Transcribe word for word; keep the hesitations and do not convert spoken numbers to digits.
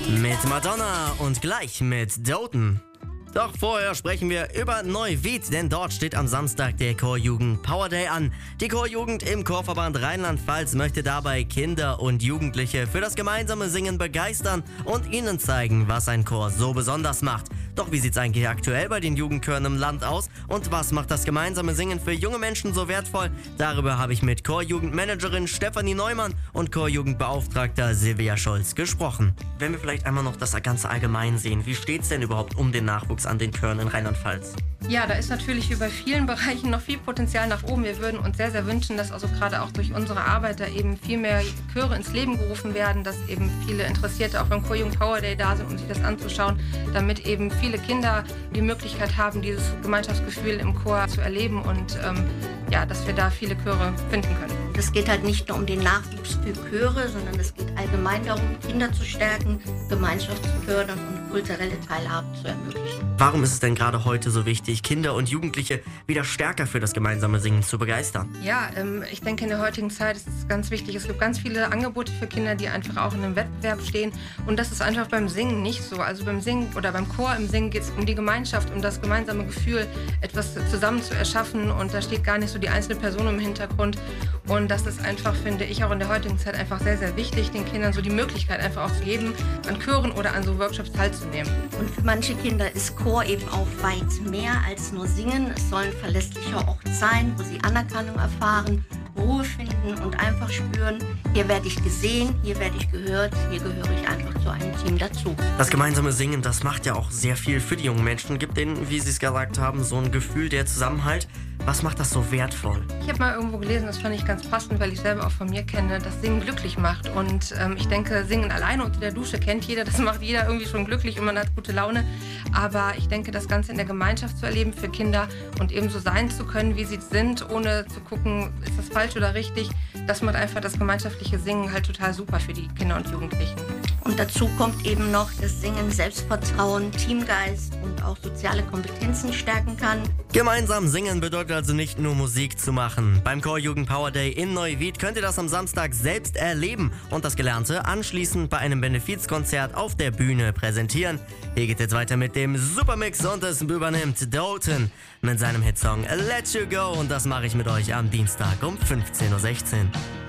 Mit Madonna und gleich mit Doten. Doch vorher sprechen wir über Neuwied, denn dort steht am Samstag der Chorjugend Power Day an. Die Chorjugend im Chorverband Rheinland-Pfalz möchte dabei Kinder und Jugendliche für das gemeinsame Singen begeistern und ihnen zeigen, was ein Chor so besonders macht. Doch wie sieht's eigentlich aktuell bei den Jugendchören im Land aus und was macht das gemeinsame Singen für junge Menschen so wertvoll? Darüber habe ich mit Chorjugendmanagerin Stefanie Neumann und Chorjugendbeauftragter Silvia Scholz gesprochen. Wenn wir vielleicht einmal noch das Ganze allgemein sehen, wie steht's denn überhaupt um den Nachwuchs an den Chören in Rheinland-Pfalz? Ja, da ist natürlich wie bei vielen Bereichen noch viel Potenzial nach oben. Wir würden uns sehr, sehr wünschen, dass also gerade auch durch unsere Arbeit da eben viel mehr Chöre ins Leben gerufen werden, dass eben viele Interessierte auch beim Chorjugend Power Day da sind, um sich das anzuschauen, damit eben viele Kinder die Möglichkeit haben, dieses Gemeinschaftsgefühl im Chor zu erleben und ähm, ja, dass wir da viele Chöre finden können. Es geht halt nicht nur um den Nachwuchs für Chöre, sondern es geht allgemein darum, Kinder zu stärken, Gemeinschaft zu fördern und kulturelle Teilhabe zu ermöglichen. Warum ist es denn gerade heute so wichtig, Kinder und Jugendliche wieder stärker für das gemeinsame Singen zu begeistern? Ja, ähm, ich denke, in der heutigen Zeit ist es ganz wichtig. Es gibt ganz viele Angebote für Kinder, die einfach auch in einem Wettbewerb stehen. Und das ist einfach beim Singen nicht so. Also beim Singen oder beim Chor im Singen geht es um die Gemeinschaft, um das gemeinsame Gefühl, etwas zusammen zu erschaffen. Und da steht gar nicht so die einzelne Person im Hintergrund. Und das ist einfach, finde ich, auch in der heutigen Zeit einfach sehr, sehr wichtig, den Kindern so die Möglichkeit einfach auch zu geben, an Chören oder an so Workshops teilzunehmen. Und für manche Kinder ist Chor eben auch weit mehr als nur Singen. Es soll ein verlässlicher Ort sein, wo sie Anerkennung erfahren, Ruhe finden und einfach spüren, hier werde ich gesehen, hier werde ich gehört, hier gehöre ich einfach zu einem Team dazu. Das gemeinsame Singen, das macht ja auch sehr viel für die jungen Menschen, gibt denen, wie Sie es gesagt haben, so ein Gefühl der Zusammenhalt. Was macht das so wertvoll? Ich habe mal irgendwo gelesen, das fand ich ganz passend, weil ich selber auch von mir kenne, dass Singen glücklich macht. Und ähm, ich denke, Singen alleine unter der Dusche kennt jeder, das macht jeder irgendwie schon glücklich und man hat gute Laune. Aber ich denke, das Ganze in der Gemeinschaft zu erleben für Kinder und eben so sein zu können, wie sie sind, ohne zu gucken, ist das falsch oder richtig, das macht einfach das gemeinschaftliche Singen halt total super für die Kinder und Jugendlichen. Und dazu kommt eben noch, dass Singen Selbstvertrauen, Teamgeist und auch soziale Kompetenzen stärken kann. Gemeinsam singen bedeutet also nicht nur Musik zu machen. Beim Chorjugend Power Day in Neuwied könnt ihr das am Samstag selbst erleben und das Gelernte anschließend bei einem Benefizkonzert auf der Bühne präsentieren. Hier geht jetzt weiter mit dem Supermix und es übernimmt Doten mit seinem Hitsong Let You Go und das mache ich mit euch am Dienstag um fünfzehn Uhr sechzehn.